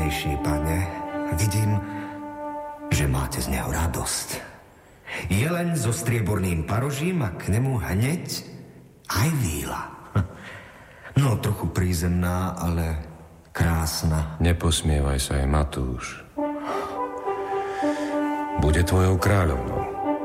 najjasnejší, pane. Vidím, že máte z neho radosť. Jeleň so strieborným parožím a k nemu hneď aj víla. No, trochu prízemná, ale krásna. Neposmievaj sa aj, Matúš. Bude tvojou kráľovnou.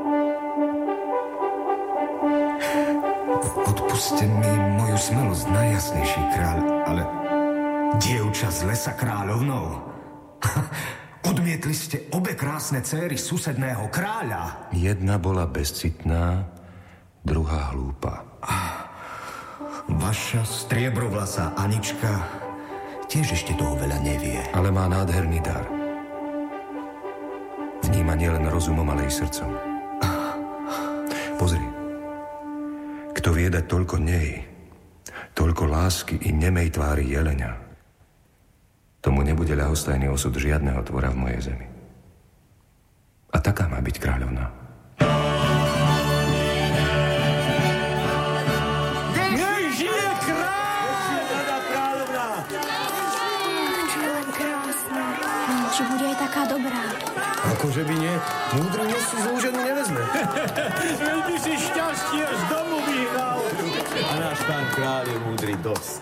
Odpuste mi moju smelosť, najjasnejší kráľ, ale dievča z lesa kráľovnou? Odmietli ste obe krásne céry susedného kráľa. Jedna bola bezcitná, druhá hlúpa. Vaša striebrovlasá Anička tiež ešte toho veľa nevie. Ale má nádherný dar. Vníma nielen rozumom, ale i srdcom. Pozri. Kto vie dať toľko nej, toľko lásky i nemej tvári jelenia, tomu nebude ľahostajný osud žiadneho tvora v mojej zemi. A taká má byť kráľovná. Nej žije kráľ! Kráľovná! Čo je len krásna. Či bude aj taká dobrá. Akože by nie? Múdry dnes si zlú ženu nevezme. Veď by si šťastie z domu vyhral. A náš pán kráľ je múdry dosť.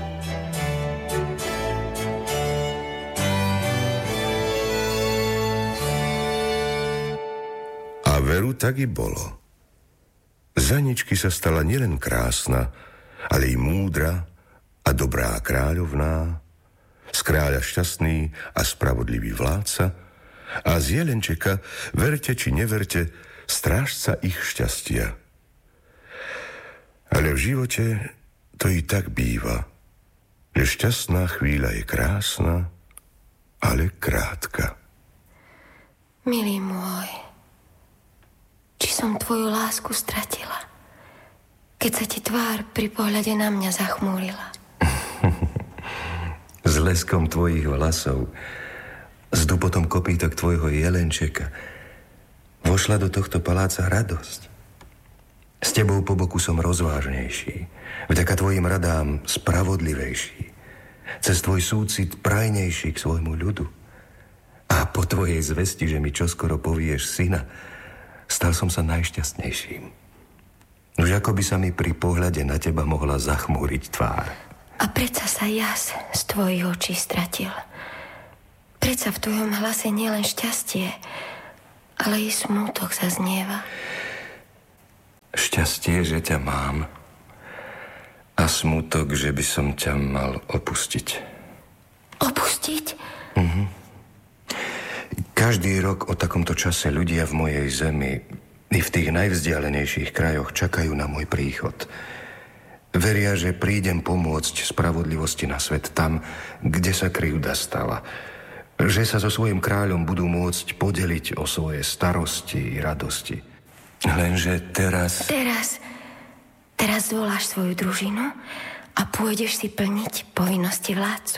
A veru tak i bolo. Z Aničky sa stala nielen krásna, ale i múdra a dobrá kráľovná, z kráľa šťastný a spravodlivý vládca a z jelenčeka, verte či neverte, strážca ich šťastia. Ale v živote to i tak býva, že šťastná chvíľa je krásna, ale krátka. Milý môj, či som tvoju lásku stratila, keď sa ti tvár pri pohľade na mňa zachmúrila? S leskom tvojich vlasov, s dupotom kopítok tvojho jelenčeka vošla do tohto paláca radosť. S tebou po boku som rozvážnejší, vďaka tvojim radám spravodlivejší, cez tvoj súcit prajnejší k svojmu ľudu. A po tvojej zvesti, že mi čoskoro povieš syna, stal som sa najšťastnejším. Už ako by sa mi pri pohľade na teba mohla zachmúriť tvár. A predsa sa jas z tvojich očí stratil. Predsa v tvojom hlase nielen šťastie, ale i smútok zaznieva. Šťastie, že ťa mám, a smútok, že by som ťa mal opustiť. Opustiť? Každý rok o takomto čase ľudia v mojej zemi i v tých najvzdialenejších krajoch čakajú na môj príchod. Veria, že prídem pomôcť spravodlivosti na svet tam, kde sa krivda stala. Že sa so svojím kráľom budú môcť podeliť o svoje starosti i radosti. Lenže teraz zvoláš svoju družinu a pôjdeš si plniť povinnosti vládcu.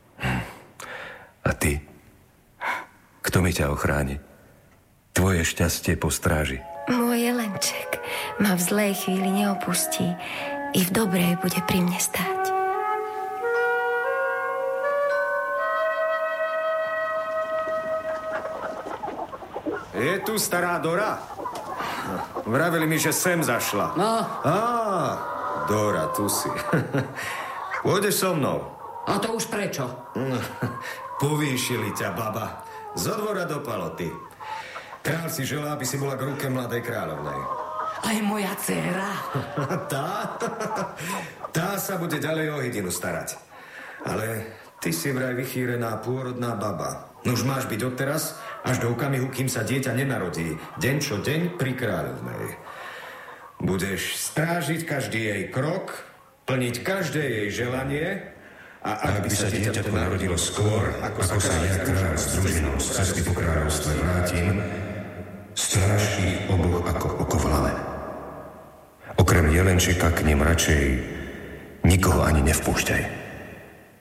A ty? Kto mi ťa ochráni? Tvoje šťastie postráži. Môj jelenček ma v zlej chvíli neopustí, i v dobrej bude pri mne stáť. Je tu stará Dora? Vravili mi, že sem zašla. No. Dora, tu si. Pôjdeš so mnou. A to už prečo? Povýšili ťa, baba. Zo dvora do paloty. Král si želá, aby si bola k ruke mladej kráľovnej. Aj moja dcéra. Tá sa bude ďalej o hydinu starať. Ale ty si vraj vychýrená pôrodná baba. Nuž máš byť odteraz až do okamihu, kým sa dieťa nenarodí. Deň čo deň pri kráľovnej. Budeš strážiť každý jej krok, plniť každé jej želanie, a ak by sa dieťatko narodilo skôr, ako sa ja kráľ s družinou z cesty po kráľovstve vrátim, stráž ich oboch ako oko v hlave. Okrem jelenčeka k nim radšej nikoho ani nevpúšťaj.